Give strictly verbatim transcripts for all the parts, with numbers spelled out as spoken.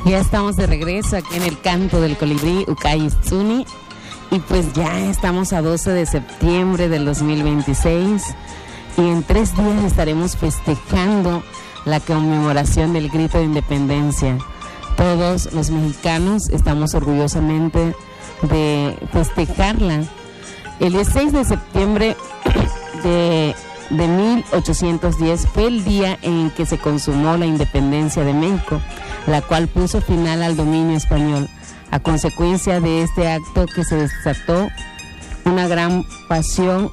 Ya estamos de regreso aquí en el Canto del Colibrí, Ucay Tsuni. Y pues ya estamos a doce de septiembre del dos mil veintiséis. Y en tres días estaremos festejando la conmemoración del grito de independencia. Todos los mexicanos estamos orgullosamente de festejarla. El dieciséis de septiembre de, de mil ochocientos diez fue el día en que se consumó la independencia de México, la cual puso final al dominio español. A consecuencia de este acto que se desató una gran pasión,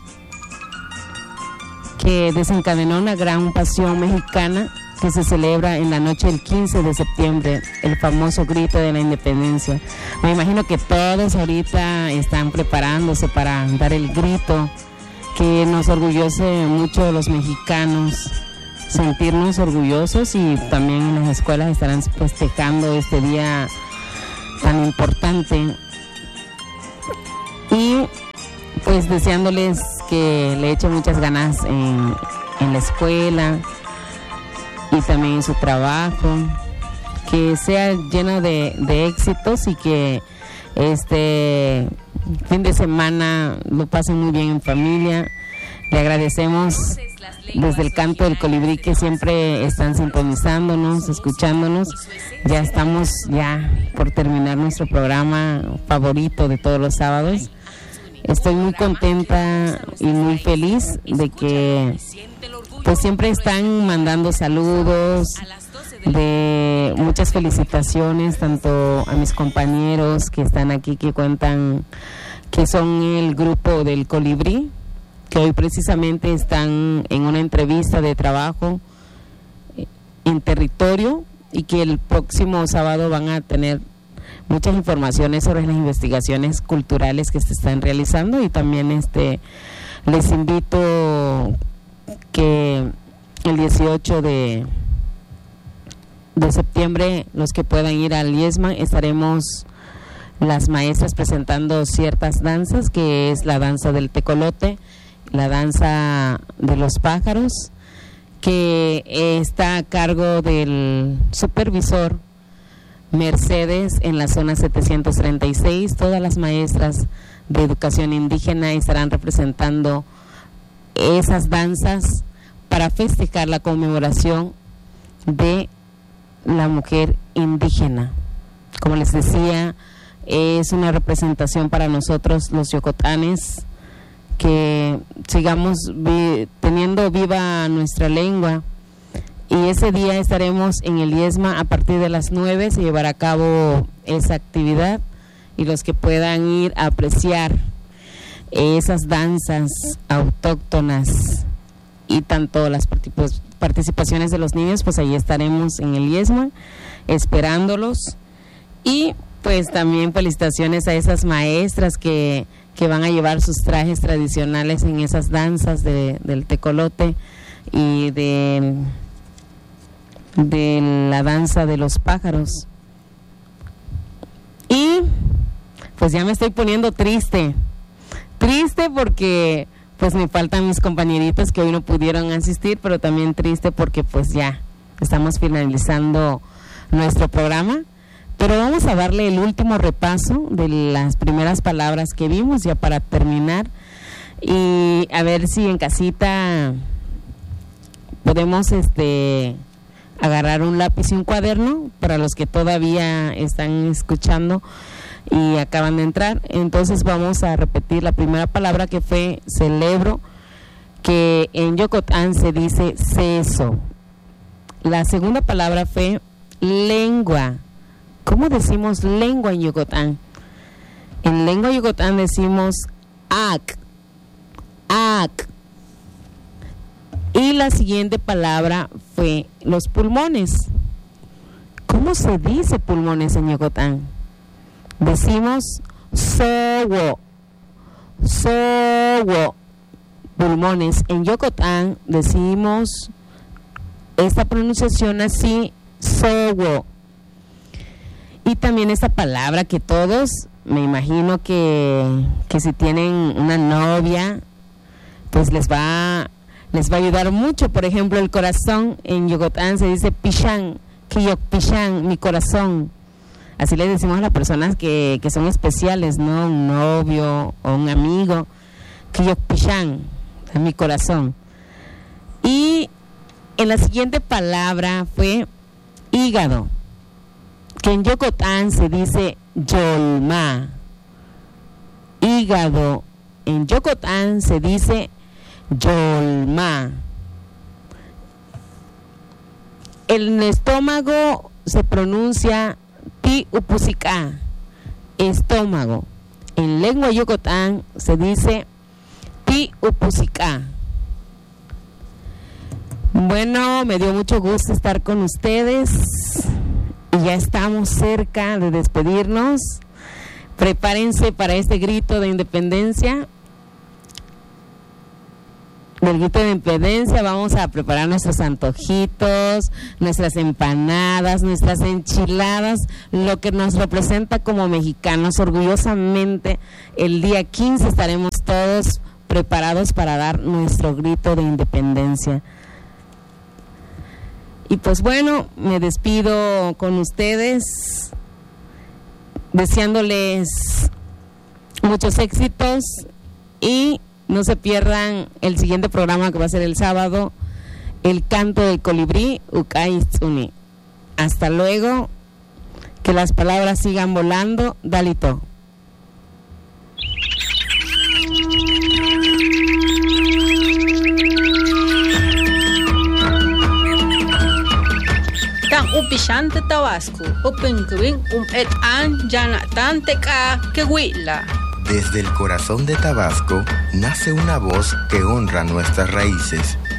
que desencadenó una gran pasión mexicana que se celebra en la noche del quince de septiembre, el famoso grito de la independencia. Me imagino que todos ahorita están preparándose para dar el grito, que nos orgullece mucho a los mexicanos, sentirnos orgullosos, y también en las escuelas estarán festejando este día tan importante. Y pues deseándoles que le echen muchas ganas en, en la escuela y también en su trabajo, que sea lleno de, de éxitos, y que este fin de semana lo pasen muy bien en familia. Le agradecemos desde el Canto del Colibrí que siempre están sintonizándonos, escuchándonos. Ya estamos ya por terminar nuestro programa favorito de todos los sábados. Estoy muy contenta y muy feliz de que pues siempre están mandando saludos, de muchas felicitaciones tanto a mis compañeros que están aquí, que cuentan que son el grupo del Colibrí, que hoy precisamente están en una entrevista de trabajo en territorio, y que el próximo sábado van a tener muchas informaciones sobre las investigaciones culturales que se están realizando. Y también este les invito que el dieciocho de, de septiembre, los que puedan ir al IESMA, estaremos las maestras presentando ciertas danzas, que es la danza del tecolote, la danza de los pájaros, que está a cargo del supervisor Mercedes en la zona setecientos treinta y seis. Todas las maestras de educación indígena estarán representando esas danzas para festejar la conmemoración de la mujer indígena. Como les decía, es una representación para nosotros los yocotanes, que sigamos vi- teniendo viva nuestra lengua. Y ese día estaremos en el IESMA a partir de las nueve, se llevará a cabo esa actividad, y los que puedan ir a apreciar esas danzas autóctonas y tanto las partic- participaciones de los niños, pues ahí estaremos en el IESMA esperándolos. Y pues también felicitaciones a esas maestras que, que van a llevar sus trajes tradicionales en esas danzas de, del tecolote y de, de la danza de los pájaros. Y pues ya me estoy poniendo triste, triste porque pues me faltan mis compañeritos que hoy no pudieron asistir, pero también triste porque pues ya estamos finalizando nuestro programa. Pero vamos a darle el último repaso de las primeras palabras que vimos, ya para terminar, y a ver si en casita podemos este agarrar un lápiz y un cuaderno para los que todavía están escuchando y acaban de entrar. Entonces vamos a repetir la primera palabra, que fue celebro, que en Yocotán se dice seso. La segunda palabra fue lengua. ¿Cómo decimos lengua en Yucatán? En lengua Yucatán decimos ac, ac. Y la siguiente palabra fue los pulmones. ¿Cómo se dice pulmones en Yucatán? Decimos sowo, sowo. Pulmones. En Yucatán decimos esta pronunciación así, sowo. Y también esta palabra que todos, me imagino que, que si tienen una novia, pues les va, les va a ayudar mucho. Por ejemplo, el corazón en Yucatán se dice pichán, que yo pichán, mi corazón. Así le decimos a las personas que, que son especiales, ¿no? Un novio o un amigo, Kiyokpishan, en mi corazón. Y en la siguiente palabra fue hígado, que en Yokotán se dice yolma. Hígado, en Yokotán se dice yolma. El estómago se pronuncia ti upusika, estómago. En lengua Yokotán se dice ti upusika. Bueno, me dio mucho gusto estar con ustedes y ya estamos cerca de despedirnos. Prepárense para este grito de independencia. Del grito de independencia vamos a preparar nuestros antojitos, nuestras empanadas, nuestras enchiladas, lo que nos representa como mexicanos. Orgullosamente, el día quince estaremos todos preparados para dar nuestro grito de independencia. Y pues bueno, me despido con ustedes, deseándoles muchos éxitos y no se pierdan el siguiente programa que va a ser el sábado, El Canto del Colibrí, Ukaitsuni. Hasta luego, que las palabras sigan volando, Dalito. Upishan de Tabasco, Upinkubin, um et an, Yanatan Teca, que huila. Desde el corazón de Tabasco nace una voz que honra nuestras raíces.